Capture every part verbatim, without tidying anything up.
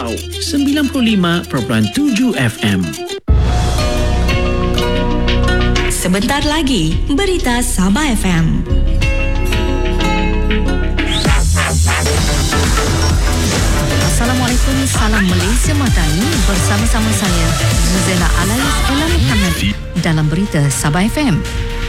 Hijau sembilan puluh lima perpuluhan tujuh F M. Sebentar lagi, berita Sabah F M. Assalamualaikum, salam Malaysia Madani. Bersama-sama saya, Zuzela Alais Elam Muhammad dalam berita Sabah F M.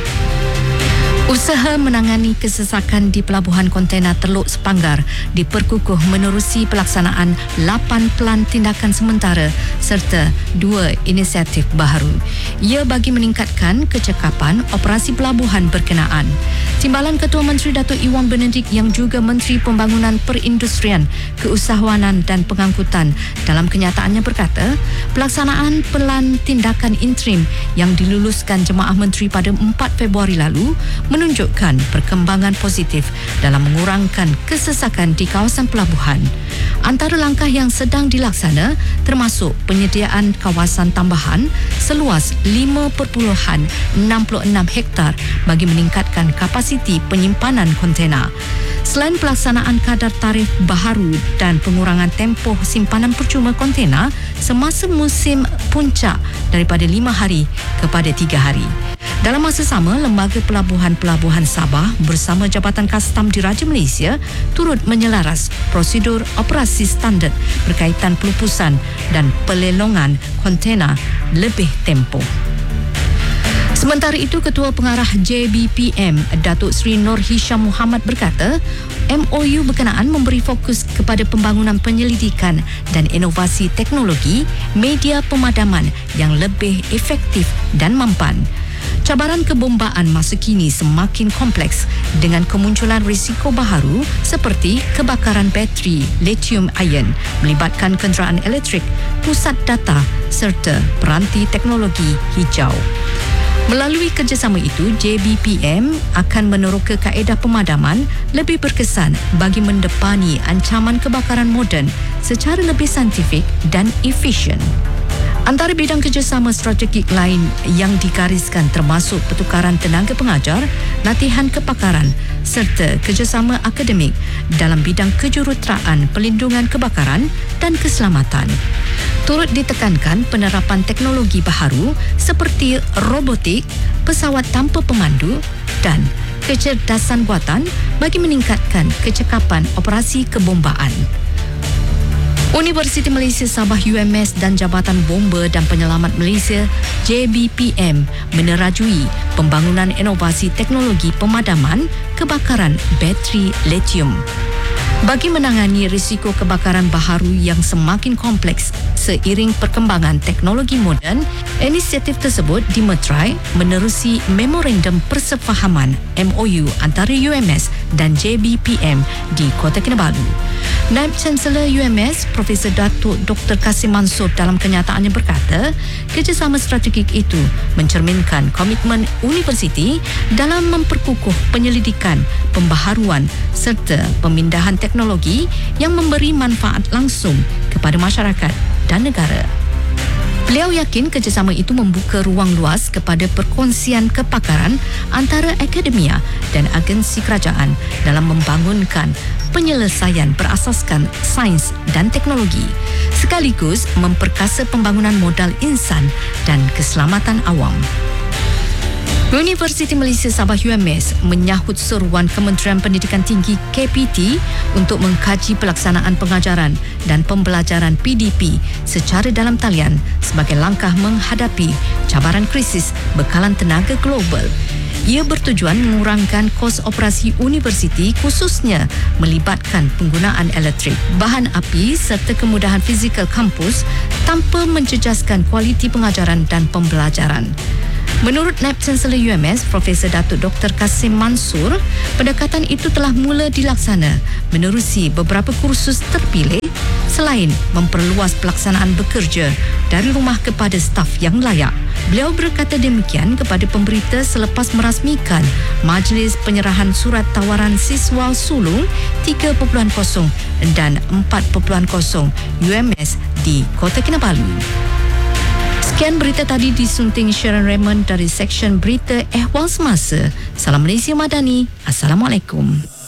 Usaha menangani kesesakan di Pelabuhan Kontena Teluk Sepanggar diperkukuh menerusi pelaksanaan lapan pelan tindakan sementara serta dua inisiatif baharu. Ia bagi meningkatkan kecekapan operasi pelabuhan berkenaan. Timbalan Ketua Menteri Datuk Iwan Benedik yang juga Menteri Pembangunan Perindustrian, Keusahawanan dan Pengangkutan dalam kenyataannya berkata, pelaksanaan pelan tindakan interim yang diluluskan Jemaah Menteri pada empat Februari lalu menunjukkan perkembangan positif dalam mengurangkan kesesakan di kawasan pelabuhan. Antara langkah yang sedang dilaksana termasuk penyediaan kawasan tambahan seluas lima perpuluhan enam enam hektar bagi meningkatkan kapasiti penyimpanan kontena. Selain pelaksanaan kadar tarif baharu dan pengurangan tempoh simpanan percuma kontena semasa musim puncak daripada lima hari kepada tiga hari. Dalam masa sama, Lembaga Pelabuhan-Pelabuhan Sabah bersama Jabatan Kastam Diraja Malaysia turut menyelaras prosedur operasi standard berkaitan pelupusan dan pelelongan kontena lebih tempoh. Sementara itu, Ketua Pengarah J B P M, Datuk Seri Nur Hisham Muhammad berkata, M O U berkenaan memberi fokus kepada pembangunan penyelidikan dan inovasi teknologi media pemadaman yang lebih efektif dan mampan. Cabaran kebombaan masa kini semakin kompleks dengan kemunculan risiko baharu seperti kebakaran bateri lithium ion melibatkan kenderaan elektrik, pusat data serta peranti teknologi hijau. Melalui kerjasama itu, J B P M akan meneroka kaedah pemadaman lebih berkesan bagi mendepani ancaman kebakaran moden secara lebih saintifik dan efisien. Antara bidang kerjasama strategik lain yang digariskan termasuk pertukaran tenaga pengajar, latihan kepakaran serta kerjasama akademik dalam bidang kejuruteraan pelindungan kebakaran dan keselamatan. Turut ditekankan penerapan teknologi baharu seperti robotik, pesawat tanpa pemandu dan kecerdasan buatan bagi meningkatkan kecekapan operasi kebombaan. Universiti Malaysia Sabah U M S dan Jabatan Bomba dan Penyelamat Malaysia J B P M menerajui pembangunan inovasi teknologi pemadaman kebakaran bateri lithium. Bagi menangani risiko kebakaran baharu yang semakin kompleks seiring perkembangan teknologi moden, inisiatif tersebut dimeterai menerusi Memorandum Persefahaman M O U antara U M S dan J B P M di Kota Kinabalu. Naib Chancellor U M S, Profesor Datuk Doktor Kasim Mansur dalam kenyataannya berkata, kerjasama strategik itu mencerminkan komitmen universiti dalam memperkukuh penyelidikan, pembaharuan serta pemindahan teknologi yang memberi manfaat langsung kepada masyarakat dan negara. Beliau yakin kerjasama itu membuka ruang luas kepada perkongsian kepakaran antara akademia dan agensi kerajaan dalam membangunkan penyelesaian berasaskan sains dan teknologi, sekaligus memperkasa pembangunan modal insan dan keselamatan awam. Universiti Malaysia Sabah U M S menyahut seruan Kementerian Pendidikan Tinggi K P T untuk mengkaji pelaksanaan pengajaran dan pembelajaran P D P secara dalam talian sebagai langkah menghadapi cabaran krisis bekalan tenaga global. Ia bertujuan mengurangkan kos operasi universiti khususnya melibatkan penggunaan elektrik, bahan api serta kemudahan fizikal kampus tanpa menjejaskan kualiti pengajaran dan pembelajaran. Menurut Naib Chancellor U M S, Profesor Datuk Doktor Kasim Mansur, pendekatan itu telah mula dilaksana menerusi beberapa kursus terpilih selain memperluas pelaksanaan bekerja dari rumah kepada staf yang layak. Beliau berkata demikian kepada pemberita selepas merasmikan Majlis Penyerahan Surat Tawaran Siswa Sulung tiga titik kosong dan empat titik kosong U M S di Kota Kinabalu. Sekian berita tadi disunting Sharon Raymond dari Seksyen Berita Ehwal Semasa. Salam Malaysia Madani. Assalamualaikum.